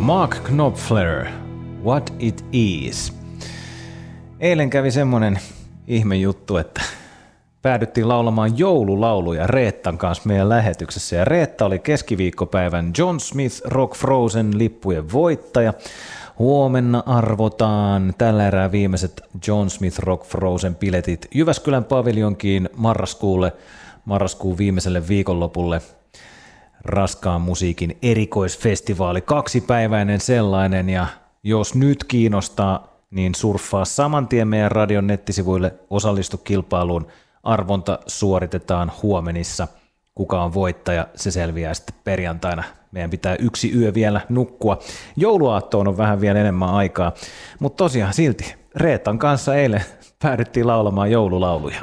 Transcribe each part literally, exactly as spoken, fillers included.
Mark Knopfler, What It Is. Eilen kävi semmonen ihme juttu, että päädyttiin laulamaan joululauluja Reettan kanssa meidän lähetyksessä. Ja Reetta oli keskiviikkopäivän John Smith Rock Frozen lippujen voittaja. Huomenna arvotaan tällä erää viimeiset John Smith Rock Frozen piletit Jyväskylän paviljonkiin marraskuulle, marraskuun viimeiselle viikonlopulle. Raskaan musiikin erikoisfestivaali, kaksipäiväinen sellainen, ja jos nyt kiinnostaa, niin surffaa saman tien meidän radion nettisivuille, osallistu kilpailuun. Arvonta suoritetaan huomenissa. Kuka on voittaja, se selviää sitten perjantaina. Meidän pitää yksi yö vielä nukkua. Jouluaattoon on vähän vielä enemmän aikaa, mutta tosiaan silti Reetan kanssa eilen päädyttiin laulamaan joululauluja.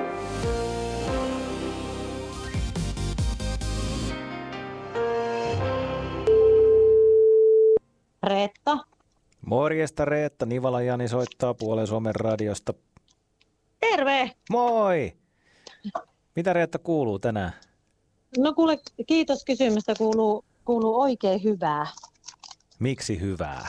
Reetta. Morjesta Reetta, Nivala Jani soittaa Puolen Suomen radiosta. Terve! Moi! Mitä Reetta kuuluu tänään? No kuule, kiitos kysymästä, kuuluu, kuuluu oikein hyvää. Miksi hyvää?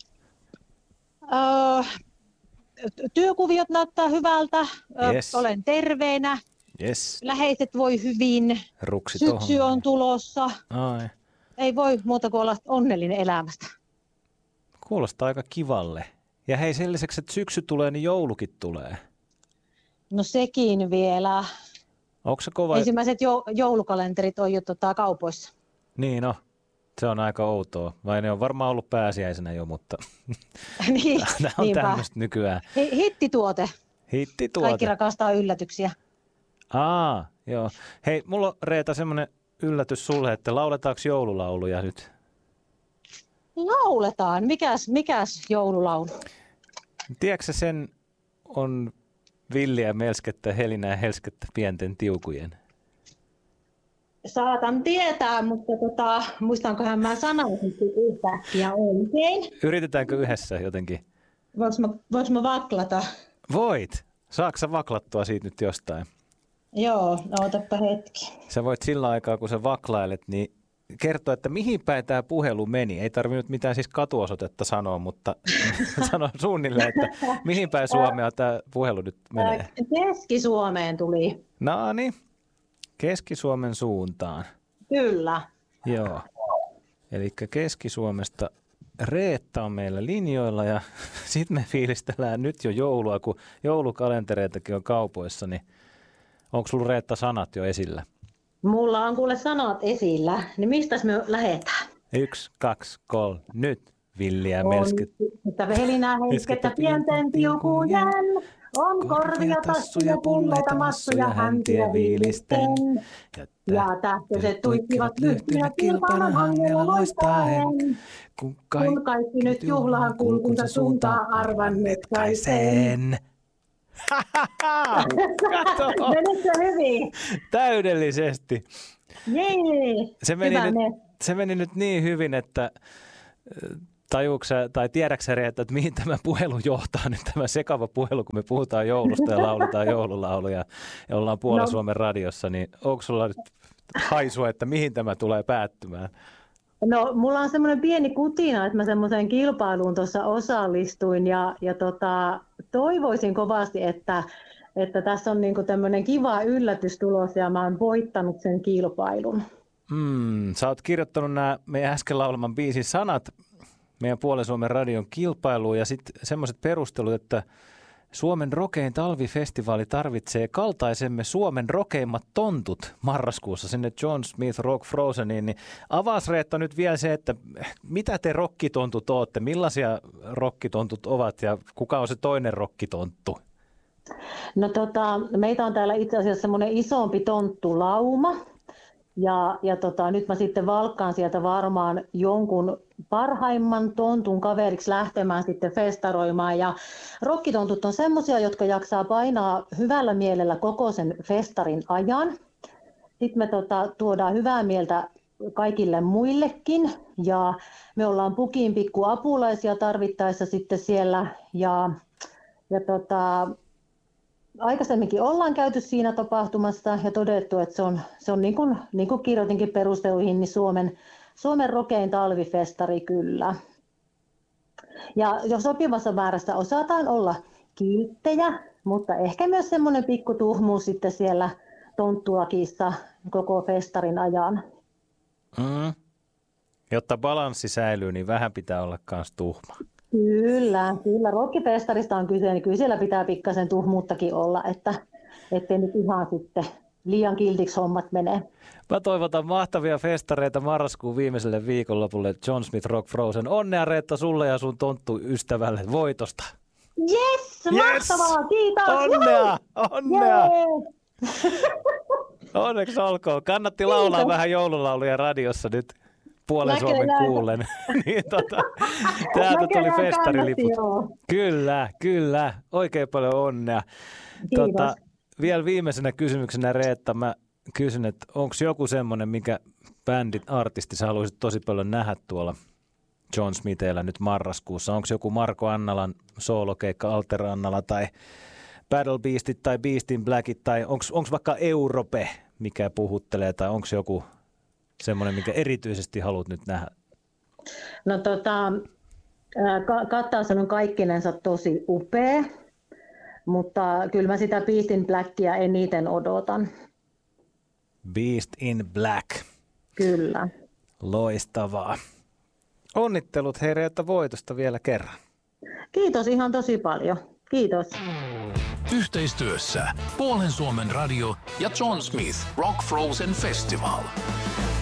Öö, työkuviot näyttää hyvältä, Yes. olen terveenä, Yes. läheiset voi hyvin, Ruksi syksy tohon. on tulossa, Ai. ei voi muuta kuin olla onnellinen elämästä. Kuulostaa aika kivalle. Ja hei, sen lisäksi, että syksy tulee, niin joulukin tulee. No sekin vielä. Onko se kova? Ensimmäiset jo, joulukalenterit on jo tota, kaupoissa. Niin no, se on aika outoa. Vai ne on varmaan ollut pääsiäisenä jo, mutta niin, tämä on niinpä. tämmöistä nykyään. Hi- Hittituote. Hittituote. Kaikki rakastaa yllätyksiä. Aa, joo. Hei, mulla on Reeta semmoinen yllätys sulle, että lauletaanko joululauluja nyt? Lauletaan. Mikäs, mikäs joululaulu? Tiedätkö sen on villiä melskettä, helinää helskettä pienten tiukujen? Saatan tietää, mutta tota, muistankohan mä sanoisin yhtäkkiä oikein. Yritetäänkö yhdessä jotenkin? Voinko mä, voinko mä vaklata? Voit. Saatko sä vaklattua siitä nyt jostain? Joo, ootappa hetki. Sä voit sillä aikaa, kun sä vaklailet, niin kertoa, että mihin päin tämä puhelu meni. Ei tarvinnut mitään siis katuosoitetta sanoa, mutta sano suunnilleen, että mihin päin Suomea tämä puhelu nyt menee. Keski-Suomeen tuli. No niin, Keski-Suomen suuntaan. Kyllä. Joo, eli Keski-Suomesta Reetta on meillä linjoilla ja sitten me fiilistellään nyt jo joulua, kun joulukalentereitakin on kaupoissa, niin onko sulla Reetta sanat jo esillä? Mulla on kuule sanat esillä, niin mistäs me lähdetään? Yksi, kaksi, kolme, nyt villiä melsket. Että helinää helskettä pienten tiukujen, on korvia, tassuja, pulleita, massuja, häntiä viilisten. Ja tähtöiset tuikkivat lyhtyä kilpailun hangella loistaen. Kun Kun kaikki nyt juhlaan kulkunsa suuntaa arvannekkaiseen. Kato! Menikö hyvin? Täydellisesti. Jee, Se meni, hyvä nyt, me. se meni nyt niin hyvin, että tajuuksä, tai tiedäksä Reetta, että mihin tämä puhelu johtaa nyt, tämä sekava puhelu, kun me puhutaan joulusta ja lauletaan joululauluja ja ollaan Puolen No. Suomen radiossa, niin onko sulla nyt haisua, että mihin tämä tulee päättymään? No, mulla on semmoinen pieni kutina, että mä semmoiseen kilpailuun tuossa osallistuin ja, ja tota, toivoisin kovasti, että, että tässä on niinku tämmöinen kiva yllätys tulos ja mä oon voittanut sen kilpailun. Mm, sä oot kirjoittanut nämä meidän äsken laulaman biisin sanat meidän Puolen Suomen radion kilpailuun ja sitten semmoiset perustelut, että Suomen rokein talvifestivaali tarvitsee kaltaisemme Suomen rokeimmat tontut marraskuussa sinne John Smith Rock Frozeniin. Niin avaas Reetta nyt vielä se, että mitä te rokkitontut ootte, millaisia rokkitontut ovat ja kuka on se toinen rokkitonttu? No tota, meitä on täällä itse asiassa semmoinen isompi tonttulauma. Ja, ja tota, nyt mä sitten valkkaan sieltä varmaan jonkun parhaimman tontun kaveriksi lähtemään sitten festaroimaan. Ja rokkitontut on semmoisia, jotka jaksaa painaa hyvällä mielellä koko sen festarin ajan. Sitten me tota, tuodaan hyvää mieltä kaikille muillekin. Ja me ollaan pukin pikku apulaisia tarvittaessa sitten siellä. Ja, ja tota, aikaisemminkin ollaan käyty siinä tapahtumassa ja todettu, että se on, se on niin kuin, niin kuin kirjoitinkin perusteluihin, niin Suomen Suomen rokein talvifestari kyllä. Ja jos sopivassa määrässä osataan olla kilttejä, mutta ehkä myös semmoinen pikku tuhmuus sitten siellä tonttuakissa koko festarin ajan. Mm. Jotta balanssi säilyy, niin vähän pitää olla myös tuhma. Kyllä, kyllä. Rockifestarista on kyse, niin kyllä siellä pitää pikkasen tuhmuuttakin olla, että ettei nyt ihan sitten liian kiltiksi hommat menee. Mä toivotan mahtavia festareita marraskuun viimeiselle viikonlopulle John Smith Rock Frozen. Onnea Reetta sulle ja sun tonttu-ystävälle voitosta. Yes, mahtavaa, kiitos! Onnea, onnea! Yes. Onneksi olkoon. Kannatti laulaa kiitos. Vähän joululauluja radiossa nyt puolen Näköjään. Suomen kuulen. niin, tota, täältä tuli festariliput. Kyllä, kyllä. Oikein paljon onnea. Tota, vielä viimeisenä kysymyksenä Reetta, mä kysyn, että onko joku semmoinen, mikä bändit, artisti sä haluaisit tosi paljon nähdä tuolla John Smithillä nyt marraskuussa? Onko joku Marko Annalan soolokeikka Alter Annala tai Battle Beastit tai Beast in Blackit tai onko vaikka Europe, mikä puhuttelee tai onko joku semmoinen, mikä erityisesti haluat nyt nähdä? No tota, kattaus on kaikkinensa tosi upea, mutta kyllä mä sitä Beast in Blackia eniten odotan. Beast in Black. Kyllä. Loistavaa. Onnittelut Reetta voitosta vielä kerran. Kiitos ihan tosi paljon. Kiitos. Yhteistyössä Puolen Suomen radio ja John Smith Rock Frozen Festival.